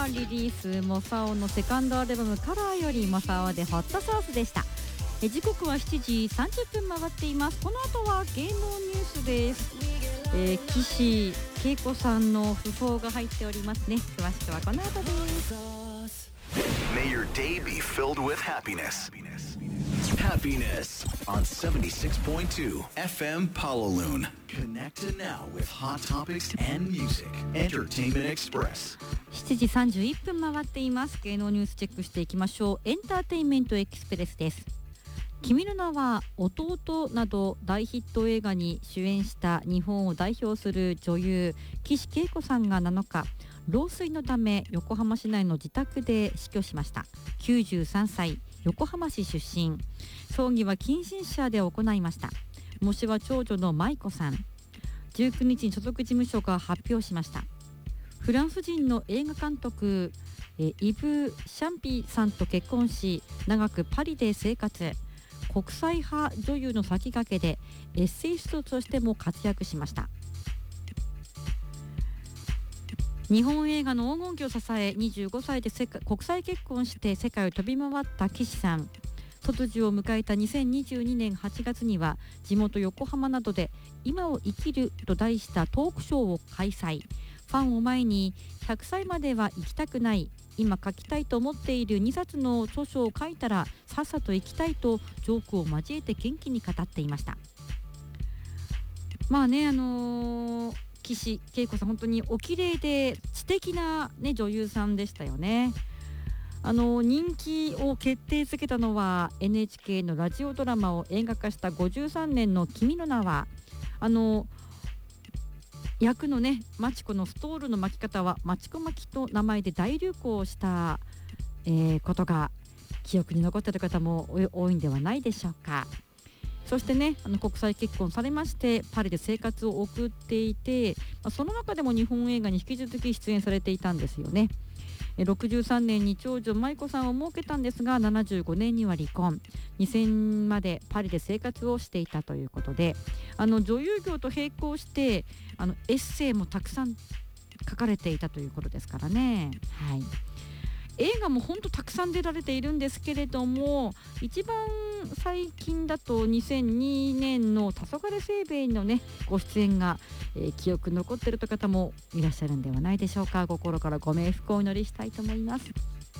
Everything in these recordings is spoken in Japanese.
はリリースモサオのセカンドアルバムカラーよりモサオでホットソースでした。時刻は7時30分回っています。この後は芸能ニュースです。岸恵子さんの訃報が入っておりますね。詳しくはこの後です。 May your day be filled with happiness. Happiness on 76.2 FM Palaloon. Connected now with hot topics and music. Entertainment Express. 7時31分回っています。芸能ニュースチェックしていきましょう。エンターテインメントエクスプレスです。君の名は弟など大ヒット映画に主演した日本を代表する女優岸恵子さんが7日老衰のため横浜市内の自宅で死去しました。93歳、横浜市出身。葬儀は近親者で行いました。模試は長女の舞子さん。19日に所属事務所が発表しました。フランス人の映画監督イブ・シャンピさんと結婚し、長くパリで生活。国際派女優の先駆けでエッセイストとしても活躍しました。日本映画の黄金期を支え、25歳で国際結婚して世界を飛び回った岸さん。突如を迎えた2022年8月には地元横浜などで今を生きると題したトークショーを開催。ファンを前に100歳までは生きたくない、今書きたいと思っている2冊の著書を書いたらさっさと生きたいとジョークを交えて元気に語っていました。まあね、岸恵子さん本当にお綺麗で知的な、女優さんでしたよね。人気を決定づけたのは NHK のラジオドラマを映画化した53年の君の名は、役のねマチコのストールの巻き方はマチコ巻きと名前で大流行した、ことが記憶に残っている方も多いんではないでしょうか。そしてね、国際結婚されましてパリで生活を送っていて、その中でも日本映画に引き続き出演されていたんですよね。63年に長女舞子さんを設けたんですが、75年には離婚。2000までパリで生活をしていたということで、女優業と並行してエッセイもたくさん書かれていたということですからね。はい、映画も本当たくさん出られているんですけれども、一番最近だと2002年の黄昏清兵衛のねご出演が、記憶に残っているという方もいらっしゃるんではないでしょうか。心からご冥福をお祈りしたいと思います。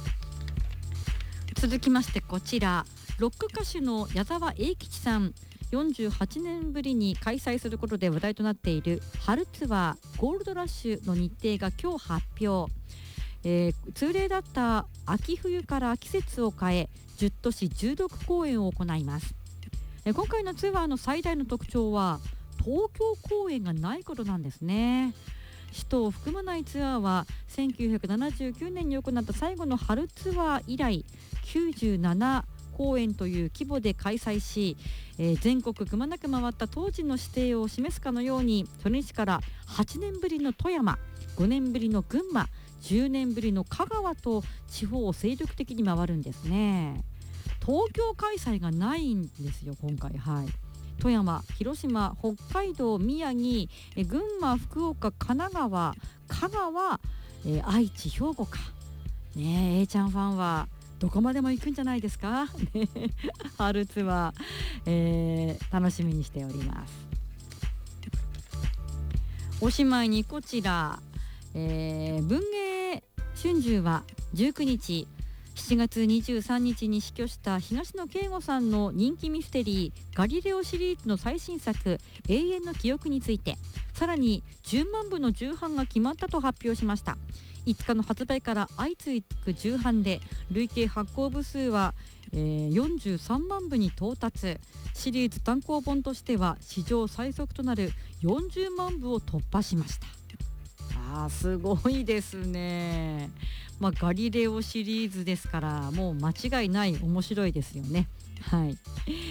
続きましてこちら、ロック歌手の矢沢永吉さん、48年ぶりに開催することで話題となっている春ツアーゴールドラッシュの日程が今日発表。通例だった秋冬から季節を変え10都市16公演を行います。今回のツアーの最大の特徴は東京公演がないことなんですね。首都を含まないツアーは1979年に行った最後の春ツアー以来97公演という規模で開催し、全国くまなく回った当時の指定を示すかのように、初日から8年ぶりの富山、5年ぶりの群馬、10年ぶりの香川と地方を精力的に回るんですね。東京開催がないんですよ今回。はい、富山、広島、北海道、宮城、群馬、福岡、神奈川、香川、愛知、兵庫かね。A ちゃんファンはどこまでも行くんじゃないですか、ね、春ツアー、楽しみにしております。おしまいにこちら、文藝春秋は19日7月23日に死去した東野圭吾さんの人気ミステリーガリレオシリーズの最新作永遠の記憶について、さらに10万部の重版が決まったと発表しました。5日の発売から相次ぐ重版で累計発行部数は、43万部に到達。シリーズ単行本としては史上最速となる40万部を突破しました。すごいですね。ガリレオシリーズですからもう間違いない面白いですよね。はい、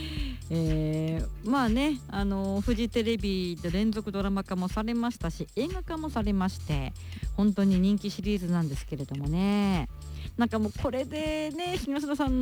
まあね、フジテレビで連続ドラマ化もされましたし映画化もされまして、本当に人気シリーズなんですけれどもね、なんかもうこれでね東野さんの